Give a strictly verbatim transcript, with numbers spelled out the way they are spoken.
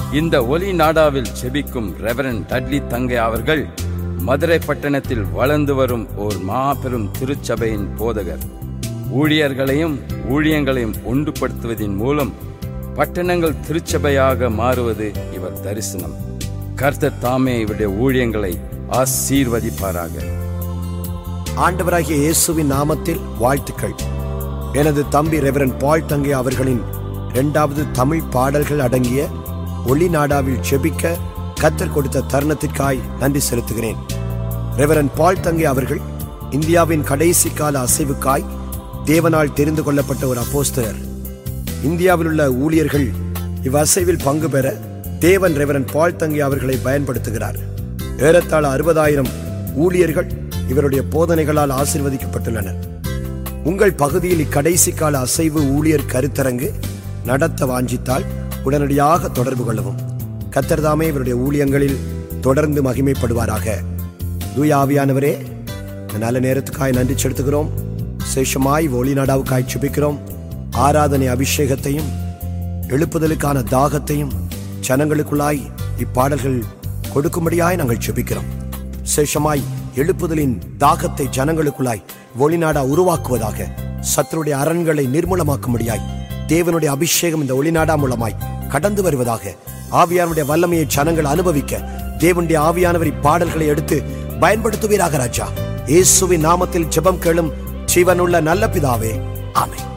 இந்த ஒலி நாடாவில் செபிக்கும் ரெவரண்ட் டட்லி தங்கை அவர்கள் மதுரை பட்டணத்தில் வளர்ந்து வரும் ஓர் மாபெரும் திருச்சபையின் போதகர். ஊழியர்களையும் ஊழியங்களையும் ஒன்றுபடுத்துவதன் மூலம் பட்டணங்கள் திருச்சபையாக மாறுவது இவர் தரிசனம். கர்த்தர் தாமே இவருடைய ஊழியங்களை ஆசீர்வதிப்பாராக. ஆண்டவராகிய இயேசுவின் நாமத்தில் வாழ்த்துக்கள். எனது தம்பி ரெவரண்ட் பால் தங்கை அவர்களின் இரண்டாவது தமிழ் பாடல்கள் அடங்கிய ஒளி நாடாவில் செபிக்க கர்த்தர் கொடுத்த தருணத்திற்காய் நன்றி செலுத்துகிறேன். ரெவரண்ட் பால் தங்கை அவர்கள் இந்தியாவின் கடைசி கால அசைவுக்காய் தேவனால் தெரிந்து கொள்ளப்பட்ட ஒரு அப்போஸ்தலர். இந்தியாவில் உள்ள ஊழியர்கள் இவ்வசைவில் பங்கு பெற தேவன் ரெவரண்ட் பால் தங்கை அவர்களை பயன்படுத்துகிறார். ஏறத்தாழ அறுபதாயிரம் ஊழியர்கள் இவருடைய போதனைகளால் ஆசீர்வதிக்கப்பட்டுள்ளனர். உங்கள் பகுதியில் இக்கடைசி கால அசைவு ஊழியர் கருத்தரங்கு நடத்த வாஞ்சித்தால் உடனடியாக தொடர்பு கொள்ளவும். கர்த்தர் தாமே இவருடைய ஊழியங்களில் தொடர்ந்து மகிமைப்படுவாராக. தூய ஆவியானவரே, நல்ல நேரத்துக்காய் நன்றி செலுத்துகிறோம். சேஷமாய் ஒளி நாடாவுக்காய் செபிக்கிறோம். ஆராதனை அபிஷேகத்தையும் எழுப்புதலுக்கான தாகத்தையும் ஜனங்களுக்குள்ளாய் இப்பாடல்கள் கொடுக்கும்படியாய் நாங்கள் செபிக்கிறோம். சேஷமாய் எழுப்புதலின் தாகத்தை ஜனங்களுக்குள்ளாய் ஒளி நாடா உருவாக்குவதாக. சத்துருடைய அரண்களை நிர்மூலமாக்கும்படியாய் தேவனுடைய அபிஷேகம் இந்த ஒளி நாடா மூலமாய் கடந்து வருவதாக. ஆவியானுடைய வல்லமையை ஜனங்கள் அனுபவிக்க தேவனுடைய ஆவியானவர் இப்பாடல்களை எடுத்து பயன்படுத்துவீராக ராஜா. இயேசுவின் நாமத்தில் ஜெபம் கேளும் ஜீவனுள்ள நல்ல பிதாவே, ஆமென்.